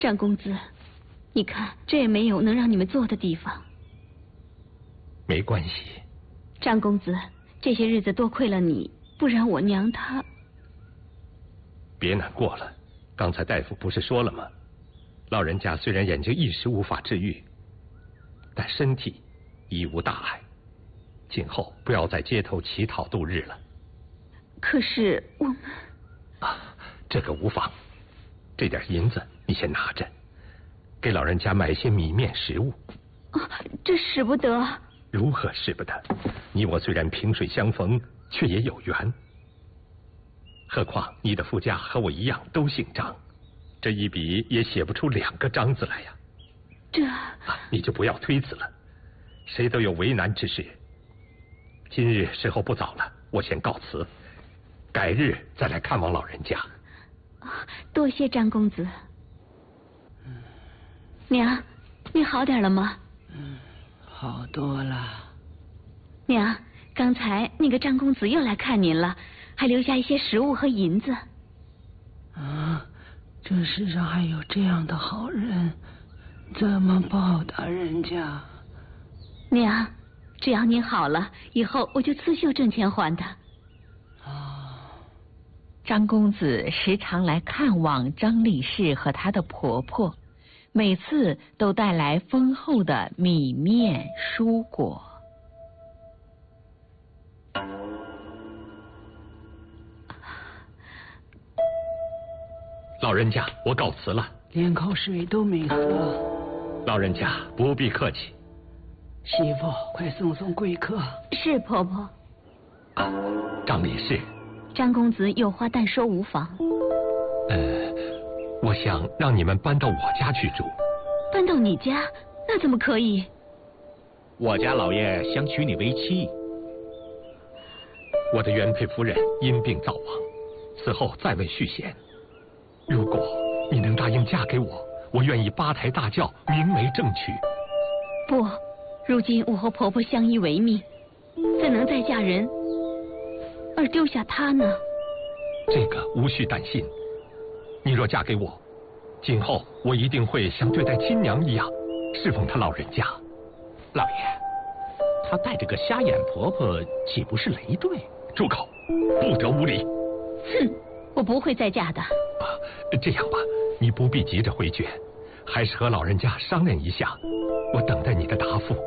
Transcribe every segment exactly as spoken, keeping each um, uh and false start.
张公子，你看这也没有能让你们坐的地方。 没关系。 张公子，这些日子多亏了你，不然我娘她…… 别难过了，刚才大夫不是说了吗？老人家虽然眼睛一时无法治愈，但身体已无大碍，今后不要在街头乞讨度日了。 可是我们…… 啊，这个无妨。这点银子你先拿着，给老人家买些米面食物。 啊，这使不得。 如何使不得？你我虽然萍水相逢，却也有缘。何况你的夫家和我一样都姓张，这一笔也写不出两个张字来呀。 这…… 啊，你就不要推辞了，谁都有为难之时。今日时候不早了，我先告辞，改日再来看望老人家。 多谢张公子。娘，你好点了吗？ 嗯，好多了。 娘，刚才那个张公子又来看您了，还留下一些食物和银子。 啊，这世上还有这样的好人，怎么报答人家？ 娘，只要您好了，以后我就刺绣挣钱还的。 张公子时常来看望张李氏和她的婆婆，每次都带来丰厚的米面蔬果。 老人家，我告辞了。 连口水都没喝。 老人家不必客气。 媳妇，快送送贵客。 是婆婆。 啊，张李氏。 张公子有话但说无妨。 呃，我想让你们搬到我家去住。 搬到你家？那怎么可以？ 我家老爷想娶你为妻。 我的原配夫人因病早亡，此后再未续弦。如果你能答应嫁给我，我愿意八抬大轿，明媒正娶。 不，如今我和婆婆相依为命，怎能再嫁人而丢下他呢？ 这个无需担心。你若嫁给我，今后我一定会像对待亲娘一样侍奉他老人家。 老爷，他带着个瞎眼婆婆，岂不是累赘？ 住口，不得无礼。 哼，我不会再嫁的。 啊，这样吧，你不必急着回绝，还是和老人家商量一下，我等待你的答复。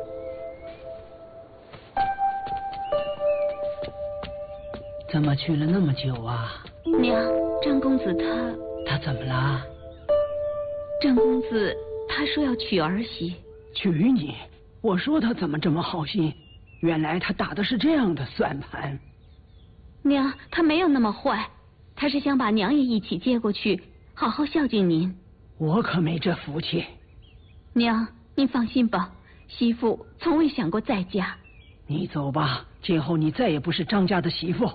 怎么去了那么久啊？ 娘，张公子他…… 他怎么了？ 张公子他说要娶儿媳。 娶你？我说他怎么这么好心？原来他打的是这样的算盘。 娘，他没有那么坏，他是想把娘也一起接过去，好好孝敬您。 我可没这福气。 娘，您放心吧，媳妇从未想过再嫁。 你走吧，今后你再也不是张家的媳妇。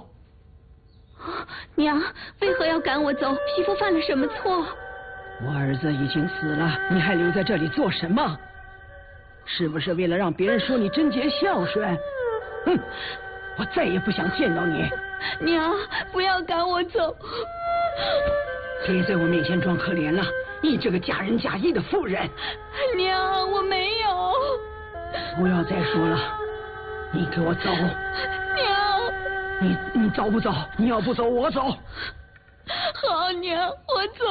娘，为何要赶我走？媳妇犯了什么错？ 我儿子已经死了，你还留在这里做什么？是不是为了让别人说你贞洁孝顺？哼，我再也不想见到你。 娘，不要赶我走。 别在我面前装可怜了，你这个假仁假义的妇人。 娘，我没有。 不要再说了，你给我走。 娘， 你你走不走？你要不走，我走。 好，娘，我走。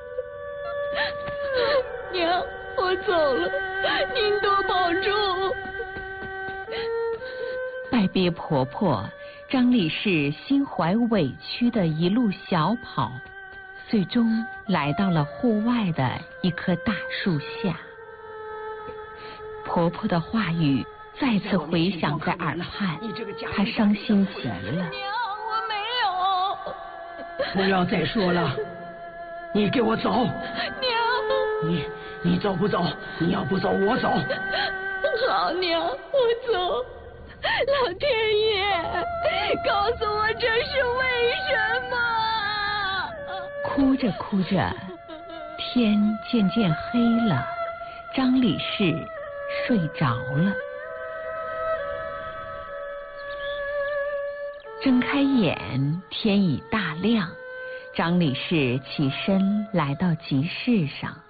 娘，我走了，您多保重。 拜别婆婆，张李氏心怀委屈的一路小跑，最终来到了户外的一棵大树下。婆婆的话语再次回响在耳畔，她伤心极了。 娘，我没有。 不要再说了，你给我走。 娘， 你你走不走？你要不走，我走。 好，娘，我走。老天爷，告诉我这是为什么？ 哭着哭着，天渐渐黑了，张李氏睡着了。睁开眼，天已大亮，张李氏起身来到集市上。